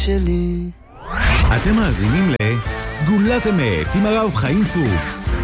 שלי. אתם מאזינים לסגולת אמת עם הרב חיים פוקס.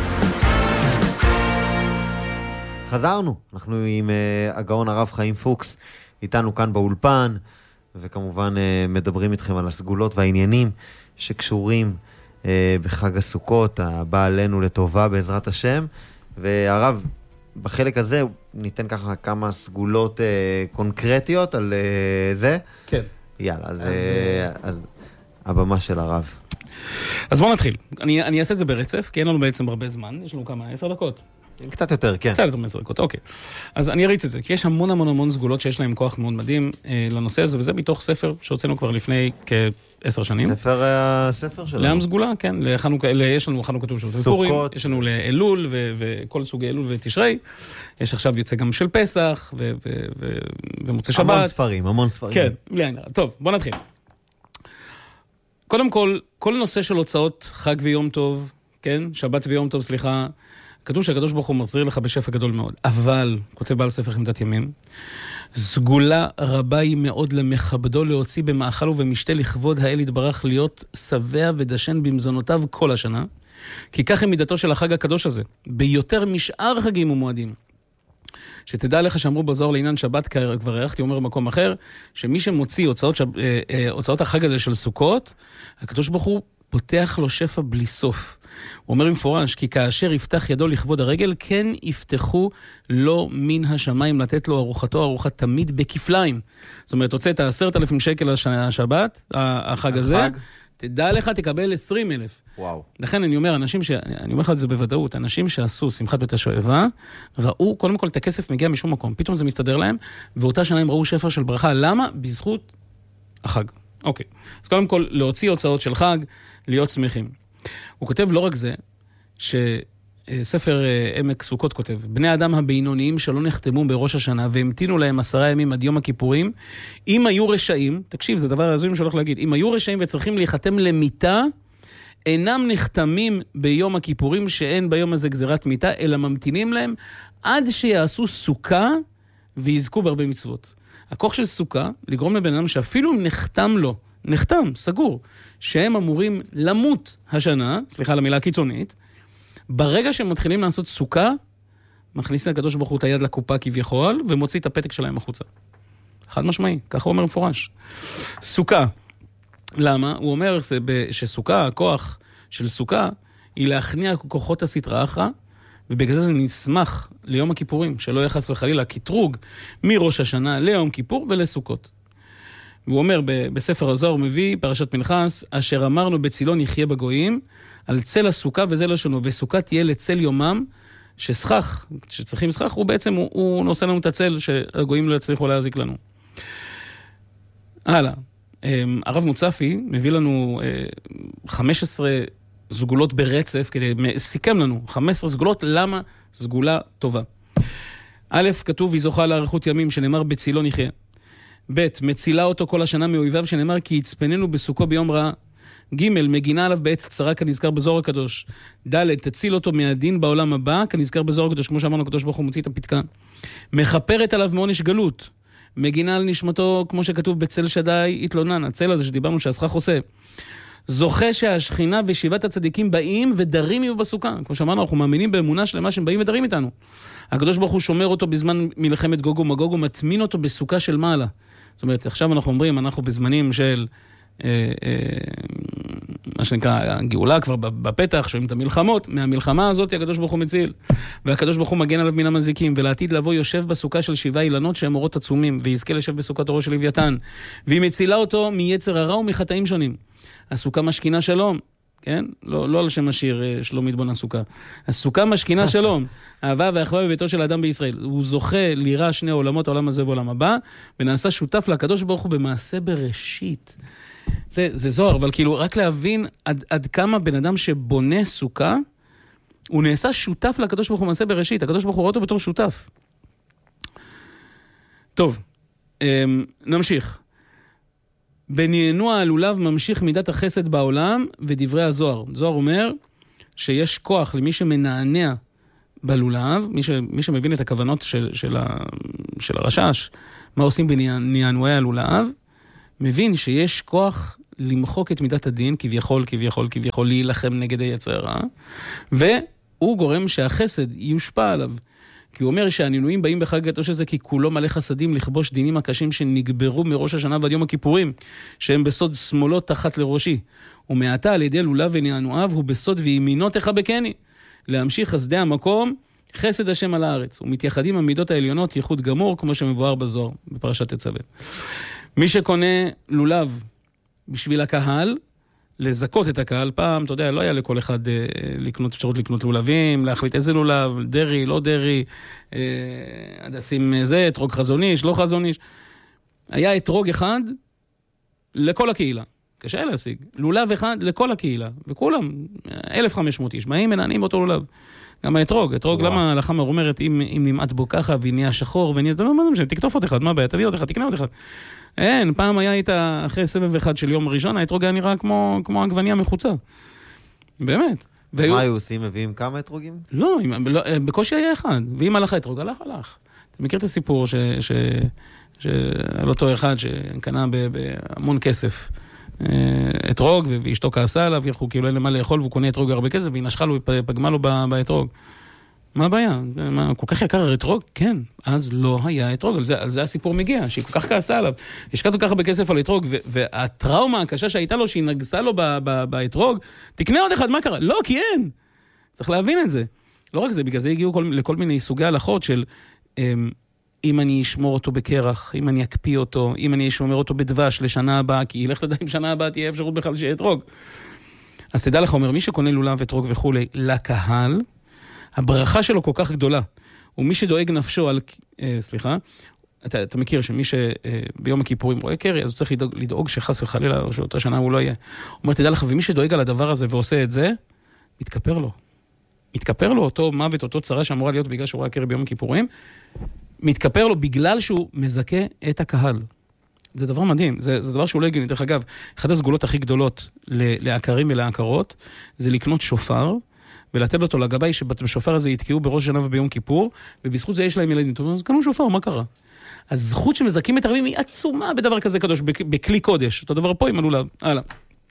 חזרנו, אנחנו עם הגאון הרב חיים פוקס, איתנו כאן באולפן, וכמובן מדברים איתכם על הסגולות והעניינים שקשורים בחג הסוכות, הבא עלינו לטובה בעזרת השם. והרב, בחלק הזה ניתן ככה כמה סגולות קונקרטיות על זה. כן. יאללה, אז הבמה של הרב. אז בואו נתחיל. אני אעשה את זה ברצף, כי אין לנו בעצם הרבה זמן. יש לנו כמה? 10 דקות? קצת יותר, כן. קצת יותר מ10 דקות, אוקיי. אז אני אריץ את זה, כי יש המון סגולות שיש להם כוח מאוד מדהים לנושא הזה, וזה מתוך ספר שהוצאנו כבר לפני כ10 שנים. הספר שלנו. לעם סגולה, כן. יש לנו חנוכה כתוב של פורים, יש לנו לאלול וכל סוגי אלול ותשרי. יש עכשיו יוצא גם של פסח ומוצא שבת. המון ספרים. כן, בלי עין הרע. טוב, בוא נתחיל. קודם כל נושא של הוצאות חג ויום טוב, כן? שבת ויום טוב, סליחה. כתוב שהקדוש ברוך הוא מחזיר לך בשפע גדול מאוד. אבל, כותב בעל ספר חמדת ימים, סגולה רבה היא מאוד למכבדו להוציא במאכל ובמשתה לכבוד האל יתברך להיות שבע ודשן במזונותיו כל השנה, כי כך היא מידתו של החג הקדוש הזה, ביותר משאר חגים ומועדים. שתדע לך שאמרו בזוהר לעניין שבת, כבר הערכתי אומר במקום אחר, שמי שמוציא הוצאות החג הזה של סוכות, הקדוש ברוך הוא פותח לו שפע בלי סוף. הוא אומר במפורש, כי כאשר יפתח ידו לכבוד הרגל, כן יפתחו לו מן השמיים לתת לו ארוחתו, ארוחה תמיד בכפליים. זאת אומרת, הוצאת 10,000 שקל השבת, החג הזה, תדע לך, תקבל 20,000. וואו. לכן אני אומר, אני אומר לך את זה בוודאות, אנשים שעשו שמחת בית השואבה, ראו קודם כל את הכסף מגיע משום מקום, פתאום זה מסתדר להם, ואותה שנה הם ראו שפע של ברכה. למה? בזכות החג. אוקיי. אז קודם כל, להוציא הוצאות של חג, להיות שמחים. הוא כותב לא רק זה, שספר עמק סוכות כותב, בני האדם הבינוניים שלא נחתמו בראש השנה, והמתינו להם 10 ימים עד יום הכיפורים, אם היו רשעים, תקשיב, זה דבר הזוי שהולך להגיד, אם היו רשעים וצריכים להיחתם למיטה, אינם נחתמים ביום הכיפורים, שאין ביום הזה גזירת מיטה, אלא ממתינים להם עד שיעשו סוכה ויזכו בהרבה מצוות. הכוח של סוכה, לגרום לבן אדם שאפילו אם נחתם, סגור, שהם אמורים למות השנה, סליחה על המילה הקיצונית, ברגע שהם מתחילים לעשות סוכה, מכניסים הקדוש ברוך הוא את היד לקופה כביכול, ומוציא את הפתק שלהם החוצה. חד משמעי, ככה הוא אומר מפורש. סוכה. למה? הוא אומר שסוכה, הכוח של סוכה, היא להכניע כוחות הסתרא אחרא, ובגלל זה נשמח ליום הכיפורים, שלא יחס וחלילה קטרוג מראש השנה ליום כיפור ולסוכות. והוא אומר בספר הזוהר, הוא מביא פרשת פנחס, אשר אמרנו בצילו נחיה בגויים, על צל הסוכה וזה לשונו, וסוכה תהיה לצל יומם, שצריכים סכך, הוא בעצם, הוא נושא לנו את הצל, שהגויים לא יצליחו להזיק לנו. הלאה. הרב מוצפי מביא לנו 15 סגולות ברצף, סיכם לנו 15 סגולות, למה סגולה טובה. א', כתוב, היא זוכה לאריכות ימים, שנאמר בצילו נחיה. ב', מצילה אותו כל השנה מאויביו, שנאמר כי יצפננו בסוכו ביום רעה. ג', מגינה עליו בעת צרה כנזכר בזוהר הקדוש. ד', תציל אותו מהדין בעולם הבא כנזכר בזוהר הקדוש, כמו שאמרנו, הקדוש ברוך הוא מוציא את הפתקה. מחפרת עליו מעונש גלות. מגינה על נשמתו, כמו שכתוב בצל שדי התלונן, הצל הזה שדיברנו שהסכך עושה. זוכה שהשכינה ושבעת הצדיקים באים ודרים יהיו בסוכה. כמו שאמרנו, אנחנו מאמינים באמונה שלמה שהם באים ודרים איתנו. הקדוש ברוך הוא שומר אותו בזמן מלחמת גוג ומגוג, ומטמין אותו בסוכה של מעלה. זאת אומרת, עכשיו אנחנו אומרים, אנחנו בזמנים של מה שנקרא, גאולה כבר בפתח, שומעים את המלחמות, מהמלחמה הזאת הקדוש ברוך הוא מציל, והקדוש ברוך הוא מגן עליו מן המזיקים, ולעתיד לבוא יושב בסוכה של 7 אילנות שהם אורות עצומים, ויזכה לשב בסוכת אורו של לוויתן, והיא מצילה אותו מיצר הרע ומחטאים שונים. הסוכה משכינה שלום, כן? לא על שם השיר שלום יתבון הסוכה. הסוכה משכינה שלום, אהבה ואחווה בביתו של האדם בישראל. הוא זוכה ליראה שני העולמות, העולם הזה ועולם הבא, ונעשה שותף לקדוש ברוך הוא במעשה בראשית. זה זוהר, אבל כאילו רק להבין עד כמה בן אדם שבונה סוכה, הוא נעשה שותף לקדוש ברוך הוא במעשה בראשית. הקדוש ברוך הוא רואה אותו בתור שותף. טוב, נמשיך. בנענוע הלולב ממשיך מידת החסד בעולם ודברי הזוהר. זוהר אומר שיש כוח למי שמנענע בלולב, מי שמבין את הכוונות של הרשש, מה עושים בנענועי הלולב, מבין שיש כוח למחוק את מידת הדין, כביכול להילחם נגד היצר הרע, והוא גורם שהחסד יושפע עליו. כי הוא אומר שהנינויים באים בחג הקדוש הזה, כי כולו מלא חסדים לכבוש דינים הקשים שנגברו מראש השנה ועד יום הכיפורים, שהם בסוד שמאלות תחת לראשי. ומעתה על ידי לולב ונענועיו הוא בסוד וימינו תחבקני. להמשיך חסדי המקום, חסד השם על הארץ. ומתייחדים המידות העליונות ייחוד גמור, כמו שמבואר בזוהר, בפרשת תצווה. מי שקונה לולב בשביל הקהל, לזכות את הקהל, פעם, אתה יודע, לא היה לכל אחד אפשרות לקנות לולבים, להחליט איזה לולב, דרי, לא דרי, הדסים זה, אתרוג חזון איש, לא חזון איש. היה אתרוג אחד לכל הקהילה. קשה להשיג. לולב אחד לכל הקהילה. וכולם, 1,500 איש, מהם מנענים אותו לולב. גם האתרוג, למה הלכה אומרת, אם נמעט בו ככה, ונהיה שחור, ונהיה, אתה לא מה זה, תקטוף עוד אחד, מה הבעיה? תביא עוד אחד, תקנה עוד אחד. אין, פעם היה איתה, אחרי סבב אחד של יום ראשון, האתרוג היה נראה כמו עגבניה מחוצה. באמת. מה היו עושים? מביאים כמה אתרוגים? לא, בקושי היה אחד. ואם הלך האתרוג, הלך. אתה מכיר את הסיפור על אותו אחד שקנה בהמון כסף אתרוג, ואשתו כעסה עליו, כאילו אין למה לאכול, והוא קונה אתרוג הרבה כסף, והיא נשכה לו, פגמה לו באתרוג. מה הבעיה? כל כך יקר האתרוג? כן, אז לא היה אתרוג, על זה הסיפור מגיע, שהיא כל כך כעסה עליו. השקעת כל כך הרבה כסף על אתרוג, והטראומה הקשה שהייתה לו, שהיא נגסה לו באתרוג, תקנה עוד אחד, מה קרה? לא, כי אין. צריך להבין את זה. לא רק זה, בגלל זה הגיעו לכל מיני סוגי הלכות של אם אני אשמור אותו בקרח, אם אני אקפיא אותו, אם אני אשמור אותו בדבש לשנה הבאה, כי ילך לדעת אם שנה הבאה תהיה אפשרות בכלל שיהיה אתרוג. אז תדע לך, אומר, מי שקונה לולב אתרוג וכו' לקהל, הברכה שלו כל כך גדולה. ומי שדואג נפשו על, אתה מכיר שמי שביום הכיפורים רואה קרי, אז הוא צריך לדאוג שחס וחלילה, או שאותה שנה הוא לא יהיה. הוא אומר, תדע לך, ומי שדואג על הדבר הזה ועושה את זה, מתכפר לו אותו מוות, אותו צרה שאמורה להיות בגלל שהוא רואה קרי ביום הכיפורים, מתכפר לו בגלל שהוא מזכה את הקהל. זה דבר מדהים, זה דבר שהוא לא הגיוני. דרך אגב, אחת הסגולות הכי גדולות לעקרים ולעקרות, זה לקנות שופר, ולתת אותו לגבי שבשופר הזה יתקעו בראש שנה וביום כיפור, ובזכות זה יש להם ילדים. אז קנו שופר, מה קרה? הזכות שמזכים את הרבים היא עצומה בדבר כזה קדוש, בכלי קודש. אותו דבר פה עם הלולב. הלאה.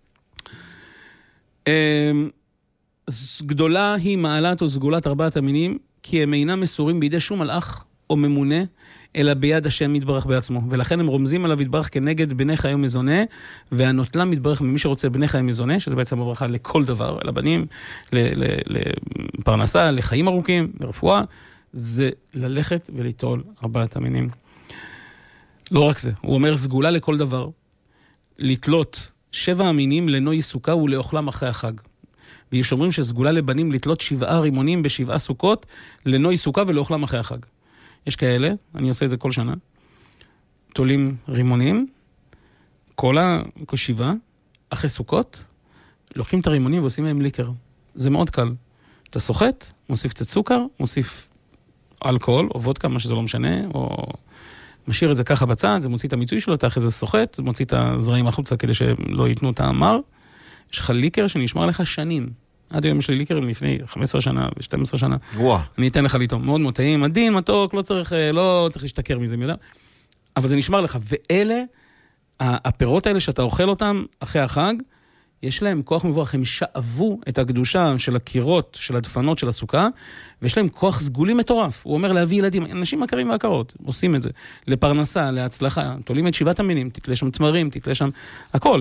גדולה היא מעלת או סגולת ארבעת המינים, כי הם אינם מסורים בידי שום מלאך או ממונה, אלא ביד השם יתברך בעצמו. ולכן הם רומזים עליו יתברך כנגד בני חי ומזונה, והנוטלם יתברך ממי שרוצה בני חי ומזונה, שזה בעצם הברכה לכל דבר, לבנים, לפרנסה, לחיים ארוכים, לרפואה, זה ללכת וליטול ארבעת המינים. לא רק זה, הוא אומר סגולה לכל דבר, לתלות 7 המינים לנוי סוכה ולאוכלם אחרי החג. ויש אומרים שסגולה לבנים לתלות 7 רימונים ב7 סוכות, לנוי סוכה ולאוכלם אחרי החג. יש כאלה, אני עושה את זה כל שנה, תולים רימונים, כל 7, אחרי סוכות, לוקחים את הרימונים ועושים מהם ליקר. זה מאוד קל. אתה סוחט, מוסיף קצת סוכר, מוסיף אלכוהול, או וודקה, מה שזה לא משנה, או משאיר את זה ככה בצד, זה מוציא את המיצוי שלו, אתה אחרי זה סוחט, זה מוציא את הזרעים החוצה כדי שלא ייתנו את המר. יש לך ליקר שנשמר לך שנים. עד היום יש לי ליקר לפני 15 שנה ו-12 שנה. וואו. אני אתן לך ליטום. מאוד מאוד טעים, עדין, מתוק, לא צריך להשתכר מזה, מי יודע? אבל זה נשמר לך. ואלה, הפירות האלה שאתה אוכל אותם אחרי החג, יש להם כוח מבורך, הם שאבו את הקדושה של הקירות, של הדפנות, של הסוכה, ויש להם כוח סגולי מטורף. הוא אומר להביא ילדים, אנשים מכרים ועקרות, עושים את זה. לפרנסה, להצלחה, תולים את 7 המינים, תתלה שם תמרים, תתלה שם הכל.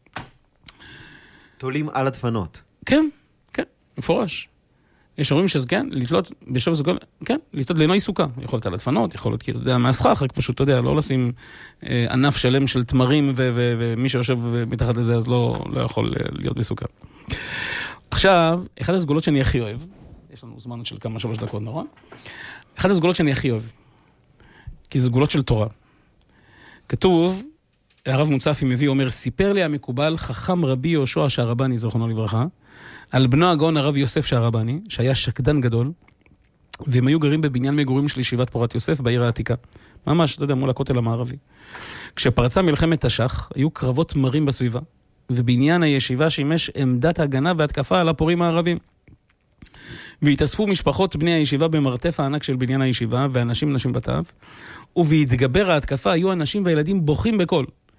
תולים על הדפנות. כן, כן, מפורש. יש אומרים שזה כן, לתלות בשבע סגול, כן, לתלות לנוי סוכה. יכול להיות על הדפנות, יכול להיות כאילו, אתה יודע, מהסכך, רק פשוט, אתה יודע, לא לשים ענף שלם של תמרים, ומי שיושב מתחת לזה, אז לא יכול להיות בסוכה. עכשיו, אחד הסגולות שאני הכי אוהב, יש לנו זמן של כמה 3 דקות, נכון? אחד הסגולות שאני הכי אוהב, כי זה סגולות של תורה. כתוב, הרב מוצפי מביא, אומר, סיפר לי המקובל, חכם רבי יהושע שהרבני, זכרונו לברכה, על בנו הגאון הרב יוסף שהרבני, שהיה שקדן גדול, והם היו גרים בבניין מגורים של ישיבת פורת יוסף בעיר העתיקה. ממש, אתה יודע, מול הכותל המערבי. כשפרצה מלחמת תש"ח, היו קרבות מרים בסביבה, ובניין הישיבה שימש עמדת הגנה והתקפה על הפורים הערבים. והתאספו משפחות בני הישיבה במרתף הענק של בניין הישיבה, ואנשים נשים בטף, ובהתגבר ההתקפה היו אנשים וילדים בוכים בקול.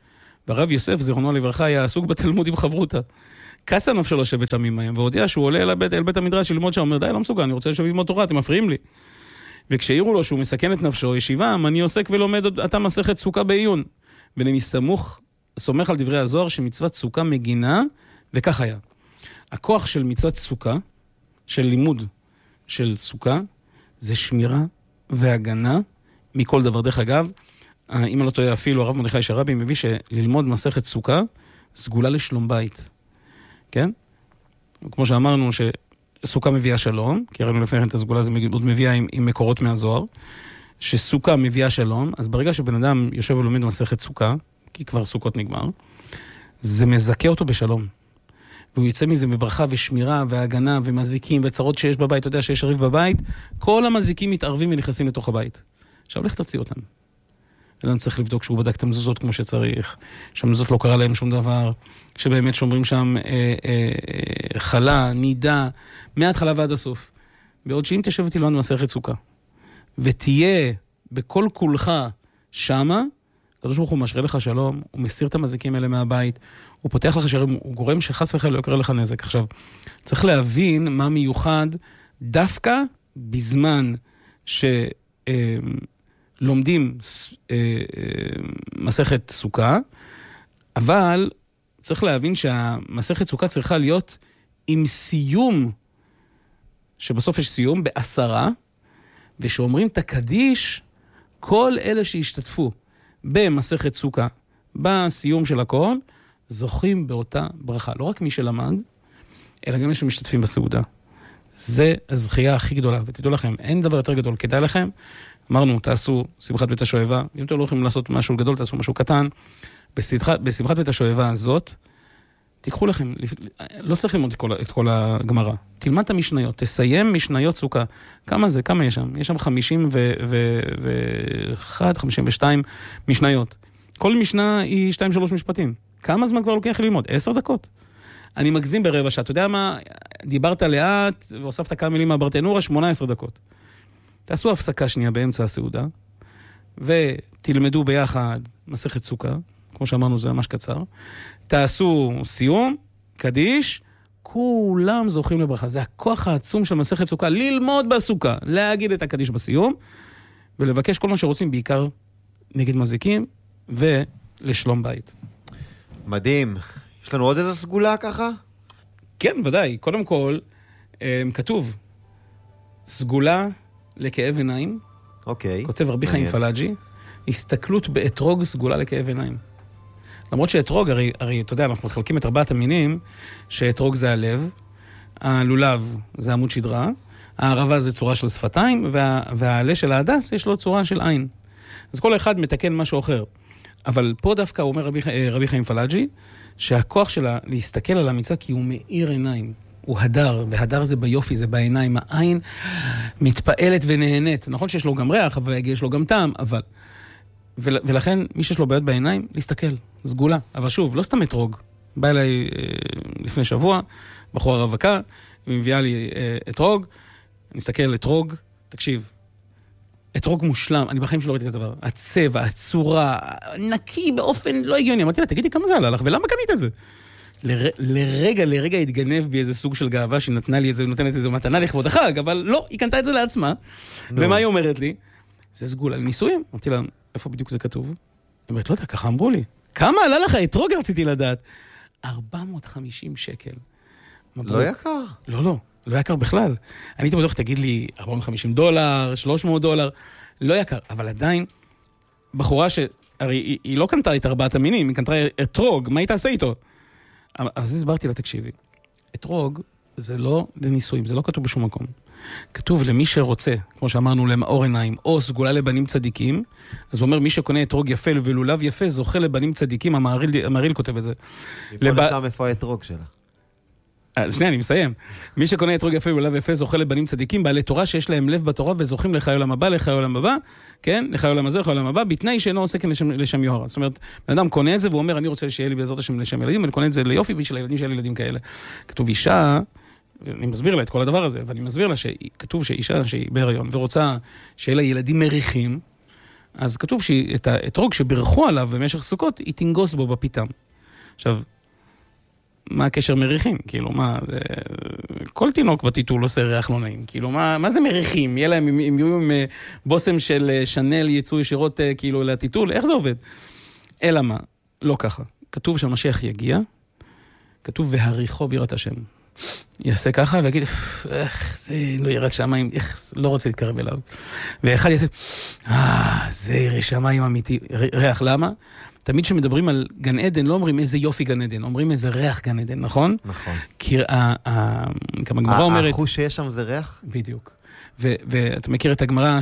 והרב יוסף, זיכרונו לברכה, היה עסוק בתלמוד עם חברותה. קצה נפשו לשבת שם עמהם, והודיע שהוא עולה אל בית המדרש ללמוד שם, אומר, די, לא מסוגל, אני רוצה לשבת ללמוד תורה, אתם מפריעים לי. וכשהעירו לו שהוא מסכן את נפשו, ישיבם, אני עוסק ולומד אתה מסכת סוכה בעיון. ואני סומך על דברי הזוהר שמצוות סוכה מגינה, וכך היה. הכוח של מצוות סוכה, של לימוד של סוכה, זה שמירה והגנה מכל דבר. דרך אגב, אם לא טועה אפילו, הרב מרדכי שרבי מביא שללמוד מסכת סוכה, סגולה לשלום בית. כן? כמו שאמרנו שסוכה מביאה שלום, כי ראינו לפני כן את הסגולה, זה עוד מביאה עם מקורות מהזוהר, שסוכה מביאה שלום, אז ברגע שבן אדם יושב ולומד מסכת סוכה, כי כבר סוכות נגמר, זה מזכה אותו בשלום. והוא יוצא מזה בברכה ושמירה והגנה ומזיקים וצרות שיש בבית, אתה יודע שיש ריב בבית, כל המזיקים מתערבים ונכנסים לתוך הבית. עכשיו לך תוציא אותם. אדם צריך לבדוק שהוא בדק את המזוזות כמו שצריך, שהמזוזות לא קרה להם שום דבר, שבאמת שומרים שם חלה, נידה, מההתחלה ועד הסוף. בעוד שאם תשב ותלמד מסכת סוכה, ותהיה בכל כולך שמה, הקדוש ברוך הוא משרה לך שלום, הוא מסיר את המזיקים האלה מהבית, הוא פותח לך שערים, הוא גורם שחס וחלילה לא יקרה לך נזק. עכשיו, צריך להבין מה מיוחד דווקא בזמן שלומדים מסכת סוכה, אבל צריך להבין שהמסכת סוכה צריכה להיות עם סיום, שבסוף יש סיום ב10, ושאומרים את הקדיש, כל אלה שהשתתפו במסכת סוכה, בסיום של הכל, זוכים באותה ברכה. לא רק מי שלמד, אלא גם מי שמשתתפים בסעודה. זה הזכייה הכי גדולה. ותדעו לכם, אין דבר יותר גדול. כדאי לכם, אמרנו, תעשו שמחת בית השואבה. אם אתם לא יכולים לעשות משהו גדול, תעשו משהו קטן. בשמחת בית השואבה הזאת, תיקחו לכם, לא צריך ללמוד את כל הגמרא. תלמד את המשניות, תסיים משניות סוכה. כמה זה? כמה יש שם? יש שם 51, 52 משניות. כל משנה היא 2-3 משפטים. כמה זמן כבר לוקח ללמוד? 10 דקות. אני מגזים ברבע שעה. אתה יודע מה? דיברת לאט והוספת כמה מילים מהברטנורה, 18 דקות. תעשו הפסקה שנייה באמצע הסעודה, ותלמדו ביחד מסכת סוכה. כמו שאמרנו, זה ממש קצר. תעשו סיום, קדיש, כולם זוכים לברכה. זה הכוח העצום של מסכת סוכה, ללמוד בסוכה, להגיד את הקדיש בסיום, ולבקש כל מה שרוצים, בעיקר נגד מזיקים, ולשלום בית. מדהים. יש לנו עוד איזו סגולה ככה? כן, ודאי. קודם כל, כתוב, סגולה לכאב עיניים. אוקיי. כותב רבי חיים פלאג'י, הסתכלות באתרוג סגולה לכאב עיניים. למרות שאתרוג, הרי, אתה יודע, אנחנו מחלקים את 4 המינים, שאתרוג זה הלב, הלולב זה עמוד שדרה, הערבה זה צורה של שפתיים, והעלה של ההדס יש לו צורה של עין. אז כל אחד מתקן משהו אחר. אבל פה דווקא הוא אומר רבי חיים פלאג'י, שהכוח שלה להסתכל על המצווה, כי הוא מאיר עיניים. הוא הדר, והדר זה ביופי, זה בעיניים. העין מתפעלת ונהנית. נכון שיש לו גם ריח, ויש לו גם טעם, אבל... ולכן, מי שיש לו בעיות בעיניים, להסתכל, סגולה. אבל שוב, לא סתם אתרוג. בא אליי לפני שבוע, בחורה רווקה, היא מביאה לי אתרוג, אני מסתכל על אתרוג, תקשיב, אתרוג מושלם, אני בחיים שלא ראיתי כזה דבר. הצבע, הצורה, נקי באופן לא הגיוני. אמרתי לה, תגידי כמה זה עלה לך, ולמה קנית את זה? לרגע התגנב בי איזה סוג של גאווה, שהיא נתנה לי את זה, נותנת את זה מתנה לכבוד החג, אבל לא, היא קנתה את זה לעצמה. ומה היא אומרת לי? זה סגולה לניסויים. אמרתי לה, איפה בדיוק זה כתוב? היא אומרת, לא יודע, ככה אמרו לי. כמה עלה לך אתרוג, רציתי לדעת? 450 שקל. לא יקר? לא יקר בכלל. אני הייתי בטוח, תגיד לי, $450, $300, לא יקר. אבל עדיין, בחורה הרי היא לא קנתה את 4 המינים, היא קנתה אתרוג, מה היא תעשה איתו? אז הסברתי לה, תקשיבי, אתרוג זה לא לניסויים, זה לא כתוב בשום מקום. כתוב למי שרוצה, כמו שאמרנו, למאור עיניים, או סגולה לבנים צדיקים, אז הוא אומר, מי שקונה אתרוג יפה ולולב יפה, זוכה לבנים צדיקים, המהריל כותב את זה. מפה לשם איפה האתרוג שלה? שנייה, אני מסיים. מי שקונה אתרוג יפה ולולב יפה, זוכה לבנים צדיקים, בעלי תורה שיש להם לב בתורה, וזוכים לחיי עולם הבא, לחיי עולם הבא, כן? לחיי עולם הזה, לחיי עולם הבא, בתנאי שאינו עושה כן לשם יוהרה. זאת אומרת, בן אדם קונה את זה, והוא אומר, אני רוצה שיהיה לי בעזרת השם לשם ילדים, ואני קונה את זה ליופי, בשביל הילדים שיהיה לי ילדים כאלה. כתוב אישה, אני מסביר לה את כל הדבר הזה, ואני מסביר לה שכתוב שאישה שהיא בהיריון ורוצה שיהיה לה ילדים מריחים, אז כתוב שאת האתרוג שבירכו עליו במשך סוכות, היא תנגוס בו בפיתם. עכשיו, מה הקשר מריחים? כאילו, מה, כל תינוק בטיטול עושה ריח לא נעים. כאילו, מה זה מריחים? יהיה להם, אם יהיו עם בוסם של שנל יצאו ישירות כאילו לטיטול, איך זה עובד? אלא מה? לא ככה. כתוב שהמשיח יגיע, כתוב והריחו בירת השם. יעשה ככה ויגיד, איך זה לא ירד שמיים, איך לא רוצה להתקרב אליו. ואחד יעשה, זה ירא שמיים אמיתי. ריח, למה? תמיד כשמדברים על גן עדן, לא אומרים איזה יופי גן עדן, אומרים איזה ריח גן עדן, נכון? נכון. כי כמה גמרא אומרת... החוש שיש שם זה ריח? בדיוק. ואתה מכיר את הגמרא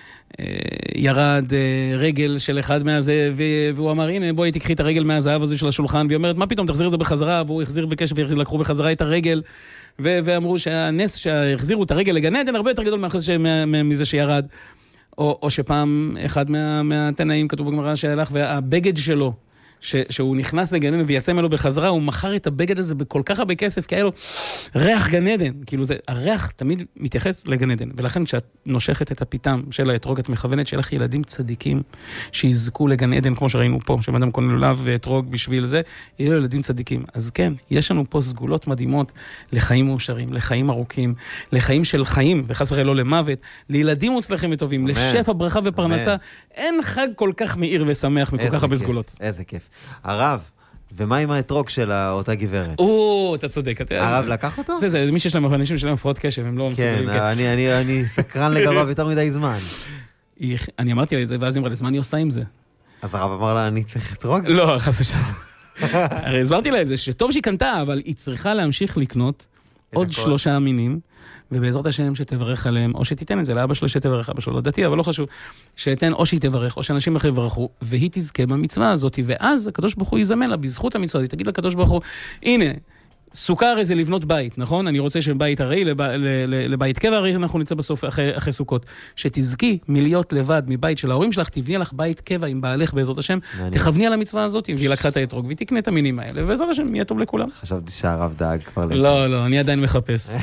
שירד רגל של אחד מהזה, והוא אמר, הנה בואי תקחי את הרגל מהזהב הזו של השולחן, והיא אומרת, מה פתאום, תחזיר את זה בחזרה, והוא החזיר בקש ולקחו בחזרה את הרגל, ואמרו שהנס שהחזירו את הרגל לגן עדן, הרבה יותר גדול מזה שירד. או שפעם אחד מהתנאים כתוב בגמרא שהלך, והבגד שלו, שהוא נכנס לגן עדן ויצא ממנו בחזרה, הוא מכר את הבגד הזה בכל כך הרבה כסף, כי היה לו ריח גן עדן. כאילו הריח תמיד מתייחס לגן עדן. ולכן כשאת נושכת את הפיתם של האתרוג, את מכוונת שלך ילדים צדיקים שיזכו לגן עדן, כמו שראינו פה, שאדם קונה לולב ואתרוג בשביל זה, יהיו ילדים צדיקים. אז כן, יש לנו פה סגולות מדהימות לחיים מאושרים, לחיים ארוכים, לחיים של חיים, וחס וחלילה לא למוות, לילדים מוצלחים וטובים, לשפע ברכה ופרנסה. אין חג כל כך מאיר ושמח מכל כך הרבה סגולות. איזה כיף. הרב, ומה עם האתרוג של אותה גברת? אתה צודק. הרב לקח אותו? זה מי שיש להם אנשים שלהם הפרעות קשב, הם לא מסוגלים. כן, אני סקרן לגביו יותר מדי זמן. אני אמרתי לה את זה, ואז היא אמרה, מה אני עושה עם זה? אז הרב אמר לה, אני צריך אתרוג? לא, חס ושלום. הרי הסברתי לה את זה, שטוב שהיא קנתה, אבל היא צריכה להמשיך לקנות עוד 3 מינים, ובעזרת השם שתברך עליהם, או שתיתן את זה לאבא שלו שתברך, אבא שלו לא דתי, אבל לא חשוב, שתן או שהיא תברך, או שאנשים אחרי יברכו, והיא תזכה במצווה הזאת, ואז הקדוש ברוך הוא יזמן לה בזכות המצווה הזאת, תגיד לקדוש ברוך הוא, הנה, סוכה הרי זה לבנות בית, נכון? אני רוצה שבית הרי, לבית קבע הרי אנחנו נצא בסוף אחרי סוכות, שתזכי מלהיות לבד מבית של ההורים שלך, תבני לך בית קבע עם בעלך בעזרת השם, תכווני על המצווה הזאת, והיא לקחה את האתרוג, והיא תקנה את המינים האלה, ובעזרת השם יהיה טוב לכולם. חשבתי שהרב דאג כבר לא, אני עדיין מחפש.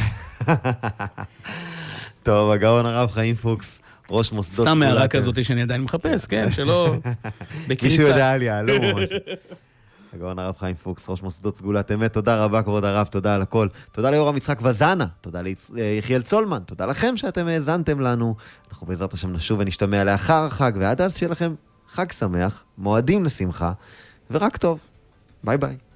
טוב, הגאון הרב חיים פוקס, ראש מוסדות... סתם הערה כזאת שאני עדיין מחפש, כן, שלא... מישהו יודע עליה, לא ממש. הגאון הרב חיים פוקס, ראש מוסדות סגולת אמת, תודה רבה כבוד הרב, תודה על הכל. תודה ליורם יצחק וזנה, תודה ליחיאל צולמן, תודה לכם שאתם האזנתם לנו. אנחנו בעזרת השם נשוב ונשתמע לאחר החג, ועד אז שיהיה לכם חג שמח, מועדים לשמחה, ורק טוב. ביי ביי.